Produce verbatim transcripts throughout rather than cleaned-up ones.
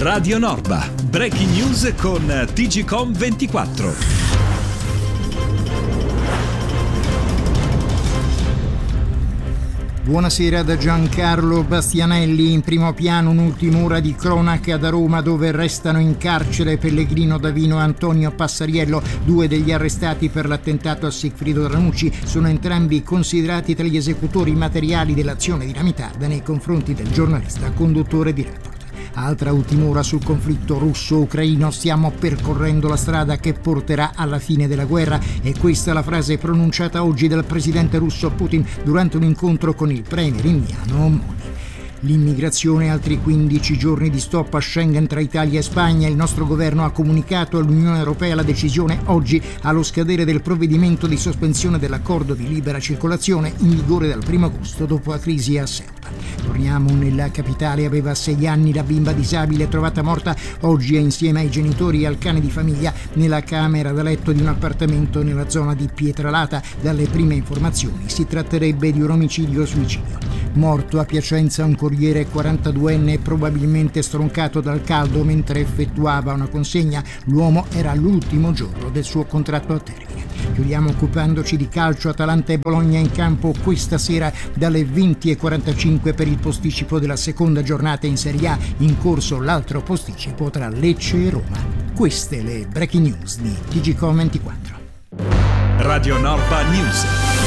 Radio Norba, breaking news con T G Com ventiquattro. Buonasera da Giancarlo Bastianelli. In primo piano un'ultima ora di cronaca da Roma, dove restano in carcere Pellegrino Davino e Antonio Passariello, due degli arrestati per l'attentato a Sigfrido Ranucci. Sono entrambi considerati tra gli esecutori materiali dell'azione dinamitarda nei confronti del giornalista conduttore di Report. Altra ultima ora sul conflitto russo-ucraino: stiamo percorrendo la strada che porterà alla fine della guerra, e questa è la frase pronunciata oggi dal presidente russo Putin durante un incontro con il premier indiano Modi. L'immigrazione, altri quindici giorni di stop a Schengen tra Italia e Spagna. Il nostro governo ha comunicato all'Unione Europea la decisione oggi, allo scadere del provvedimento di sospensione dell'accordo di libera circolazione in vigore dal primo agosto dopo la crisi a Ceuta. Torniamo nella capitale. Aveva sei anni la bimba disabile trovata morta oggi insieme ai genitori e al cane di famiglia nella camera da letto di un appartamento nella zona di Pietralata. Dalle prime informazioni si tratterebbe di un omicidio-suicidio. Morto a Piacenza un corriere quarantaduenne, probabilmente stroncato dal caldo mentre effettuava una consegna. L'uomo era all'ultimo giorno del suo contratto a termine. Chiudiamo occupandoci di calcio. Atalanta e Bologna in campo questa sera dalle venti e quarantacinque per il posticipo della seconda giornata in Serie A. In corso l'altro posticipo tra Lecce e Roma. Queste le breaking news di T G Com ventiquattro. Radio Norba News.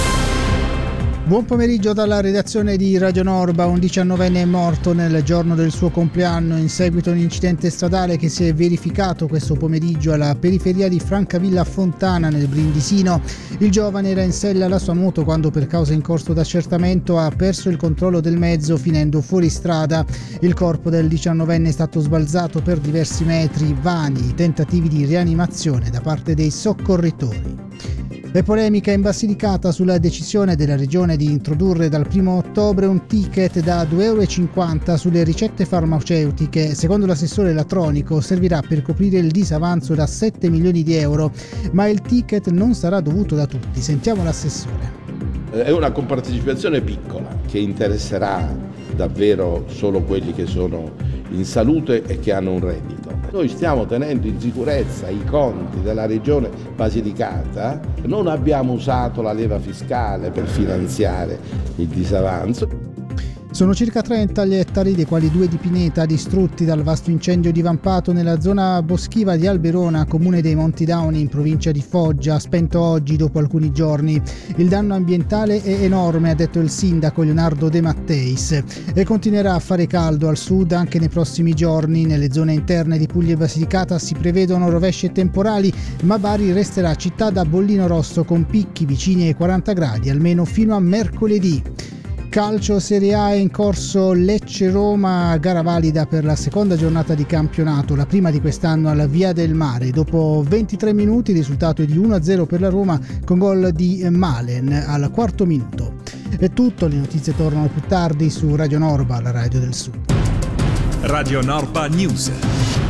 Buon pomeriggio dalla redazione di Radio Norba. Un diciannovenne è morto nel giorno del suo compleanno in seguito a un incidente stradale che si è verificato questo pomeriggio alla periferia di Francavilla Fontana nel Brindisino. Il giovane era in sella alla sua moto quando, per causa in corso d'accertamento, ha perso il controllo del mezzo finendo fuori strada. Il corpo del diciannovenne è stato sbalzato per diversi metri, vani tentativi di rianimazione da parte dei soccorritori. E polemica in Basilicata sulla decisione della regione di introdurre dal primo ottobre un ticket da due virgola cinquanta euro sulle ricette farmaceutiche. Secondo l'assessore Latronico servirà per coprire il disavanzo da sette milioni di euro, ma il ticket non sarà dovuto da tutti. Sentiamo l'assessore. È una compartecipazione piccola che interesserà davvero solo quelli che sono in salute e che hanno un reddito. Noi stiamo tenendo in sicurezza i conti della regione Basilicata, non abbiamo usato la leva fiscale per finanziare il disavanzo. Sono circa trenta gli ettari, dei quali due di pineta, distrutti dal vasto incendio divampato nella zona boschiva di Alberona, comune dei Monti Dauni, in provincia di Foggia, spento oggi dopo alcuni giorni. Il danno ambientale è enorme, ha detto il sindaco Leonardo De Matteis, e continuerà a fare caldo al sud anche nei prossimi giorni. Nelle zone interne di Puglia e Basilicata si prevedono rovesce temporali, ma Bari resterà città da bollino rosso con picchi vicini ai quaranta gradi almeno fino a mercoledì. Calcio Serie A, è in corso Lecce-Roma, gara valida per la seconda giornata di campionato, la prima di quest'anno alla Via del Mare. Dopo ventitré minuti il risultato è di uno a zero per la Roma con gol di Malen al quarto minuto. È tutto, le notizie tornano più tardi su Radio Norba, la radio del Sud. Radio Norba News.